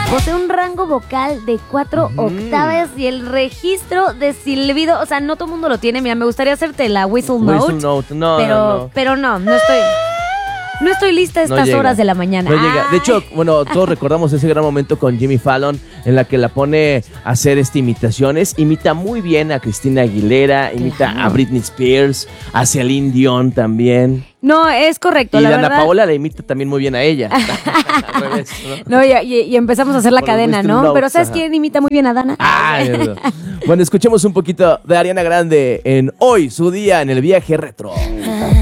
Posee un rango vocal de 4 octavas y el registro de silbido, o sea, no todo el mundo lo tiene. Mira, me gustaría hacerte la whistle note. Pero no estoy lista a estas horas de la mañana. No llega. De hecho, bueno, todos recordamos ese gran momento con Jimmy Fallon en la que la pone a hacer imitaciones. Imita muy bien a Cristina Aguilera, imita a Britney Spears, a Celine Dion también. No, es correcto, y la Dana verdad. Paola la imita también muy bien a ella. Al revés, ¿no? No, y empezamos a hacer la Por cadena, Western ¿no? Notes, Pero ¿sabes ajá. quién imita muy bien a Dana? Bueno, escuchemos un poquito de Ariana Grande en Hoy, su día en el viaje retro.